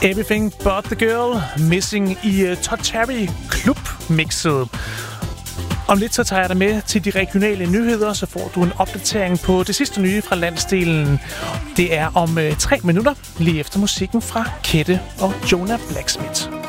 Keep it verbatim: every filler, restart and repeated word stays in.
Everything But The Girl, Missing i uh, Todd Terry klubmixet. Om lidt så tager jeg dig med til de regionale nyheder, så får du en opdatering på det sidste nye fra landsdelen. Det er om uh, tre minutter, lige efter musikken fra Kette og Jonah Blacksmith.